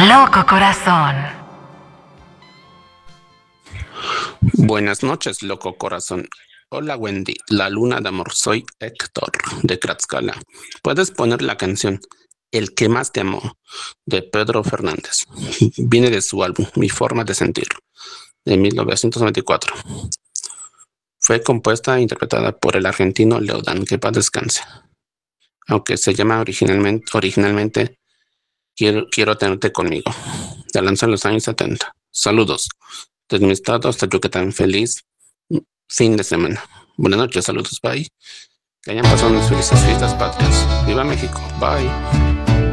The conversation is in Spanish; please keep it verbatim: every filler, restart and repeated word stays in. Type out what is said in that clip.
Loco corazón. Buenas noches, loco corazón. Hola Wendy, la luna de amor, soy Héctor de Tlaxcala. Puedes poner la canción El que más te amó de Pedro Fernández. Viene de su álbum Mi forma de sentir de mil novecientos noventa y cuatro. Fue compuesta e interpretada por el argentino Leodan, que paz descanse. Aunque se llama originalmente, originalmente Quiero, quiero tenerte conmigo. Se lanzó en los años setenta. Saludos. Desde mi estado hasta Yucatán. Feliz fin de semana. Buenas noches, saludos, bye. Que hayan pasado unas felices fiestas patrias. Viva México, bye.